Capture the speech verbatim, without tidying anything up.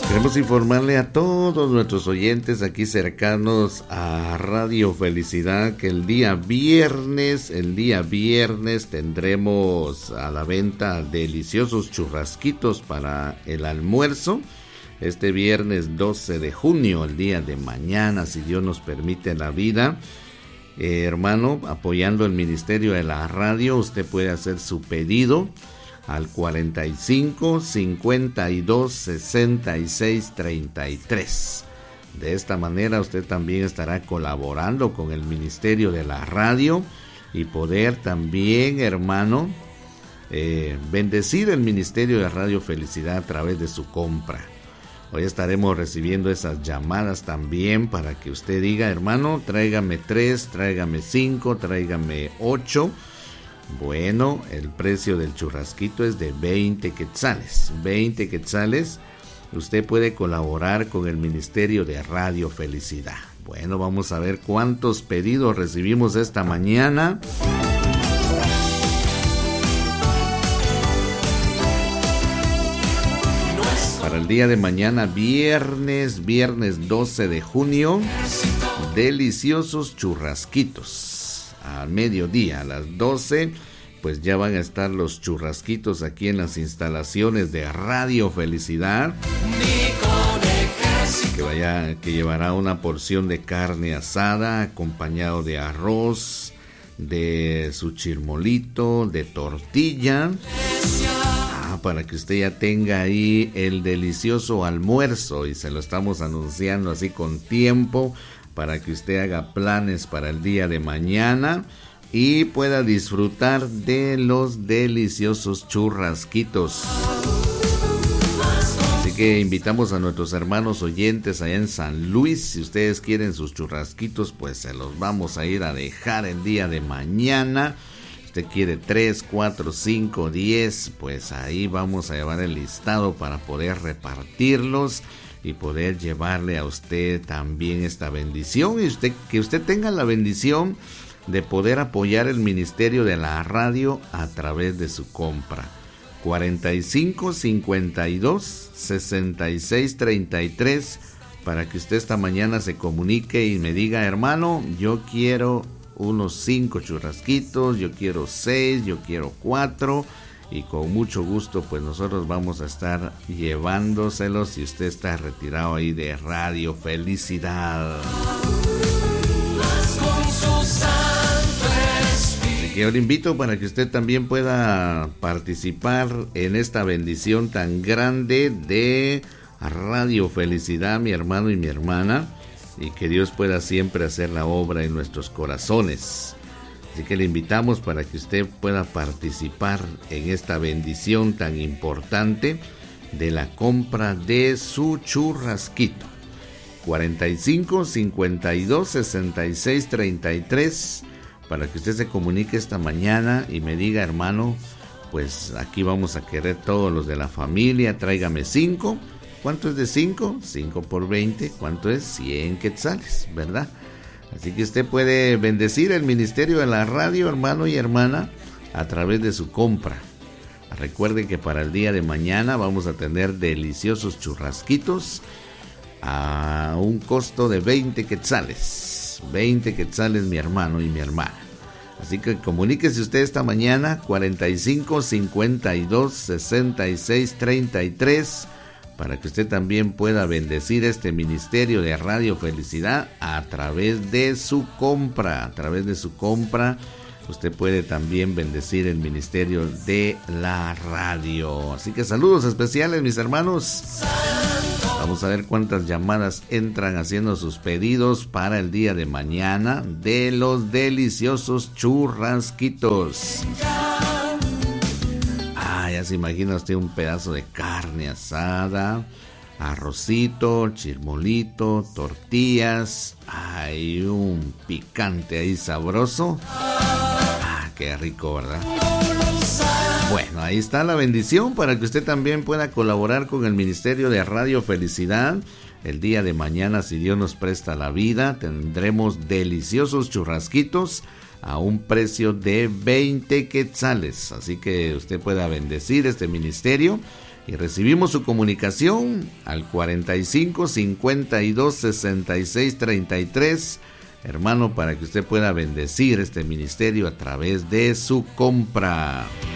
Queremos informarle a todos nuestros oyentes aquí cercanos a Radio Felicidad que el día viernes, el día viernes tendremos a la venta deliciosos churrasquitos para el almuerzo. Este viernes doce de junio, el día de mañana, si Dios nos permite la vida. Eh, hermano, apoyando el Ministerio de la Radio, usted puede hacer su pedido al cuarenta y cinco, cincuenta y dos, sesenta y seis, treinta y tres. De esta manera usted también estará colaborando con el Ministerio de la Radio y poder también, hermano, eh, bendecir el Ministerio de Radio Felicidad a través de su compra. Hoy estaremos recibiendo esas llamadas también para que usted diga, hermano, tráigame tres, tráigame cinco, tráigame ocho. Bueno, el precio del churrasquito es de veinte quetzales. veinte quetzales. Usted puede colaborar con el Ministerio de Radio Felicidad. Bueno, vamos a ver cuántos pedidos recibimos esta mañana. Para el día de mañana, viernes, viernes doce de junio, deliciosos churrasquitos. A mediodía, a las doce, pues ya van a estar los churrasquitos aquí en las instalaciones de Radio Felicidad. Que vaya, que llevará una porción de carne asada acompañado de arroz, de su chirmolito, de tortilla. Ah, para que usted ya tenga ahí el delicioso almuerzo, y se lo estamos anunciando así con tiempo, para que usted haga planes para el día de mañana y pueda disfrutar de los deliciosos churrasquitos. Así que invitamos a nuestros hermanos oyentes allá en San Luis. Si ustedes quieren sus churrasquitos, pues se los vamos a ir a dejar el día de mañana. Si usted quiere tres, cuatro, cinco, diez, pues ahí vamos a llevar el listado para poder repartirlos y poder llevarle a usted también esta bendición, y usted que usted tenga la bendición de poder apoyar el Ministerio de la Radio a través de su compra. cuarenta y cinco, cincuenta y dos, sesenta y seis, treinta y tres, para que usted esta mañana se comunique y me diga, hermano, yo quiero unos cinco churrasquitos, yo quiero seis, yo quiero cuatro. Y con mucho gusto, pues nosotros vamos a estar llevándoselos si usted está retirado ahí de Radio Felicidad. Así que yo le invito para que usted también pueda participar en esta bendición tan grande de Radio Felicidad, mi hermano y mi hermana, y que Dios pueda siempre hacer la obra en nuestros corazones. Así que le invitamos para que usted pueda participar en esta bendición tan importante de la compra de su churrasquito. cuarenta y cinco, cincuenta y dos, sesenta y seis, treinta y tres, para que usted se comunique esta mañana y me diga, hermano, pues aquí vamos a querer todos los de la familia, tráigame cinco. ¿Cuánto es de cinco? cinco por veinte, ¿cuánto es? cien quetzales, ¿verdad? Así que usted puede bendecir el Ministerio de la Radio, hermano y hermana, a través de su compra. Recuerde que para el día de mañana vamos a tener deliciosos churrasquitos a un costo de veinte quetzales. veinte quetzales, mi hermano y mi hermana. Así que comuníquese usted esta mañana, cuarenta y cinco, cincuenta y dos, sesenta y seis, treinta y tres, para que usted también pueda bendecir este Ministerio de Radio Felicidad a través de su compra. A través de su compra, usted puede también bendecir el Ministerio de la Radio. Así que saludos especiales, mis hermanos. Vamos a ver cuántas llamadas entran haciendo sus pedidos para el día de mañana de los deliciosos churrasquitos. Ya se imagina usted un pedazo de carne asada, arrocito, chirmolito, tortillas, hay un picante ahí sabroso. Ah, qué rico, ¿verdad? Bueno, ahí está la bendición para que usted también pueda colaborar con el Ministerio de Radio Felicidad. El día de mañana, si Dios nos presta la vida, tendremos deliciosos churrasquitos a un precio de veinte quetzales. Así que usted pueda bendecir este ministerio Y recibimos su comunicación al cuarenta y cinco, cincuenta y dos, sesenta y seis, treinta y tres, hermano, para que usted pueda bendecir este ministerio a través de su compra.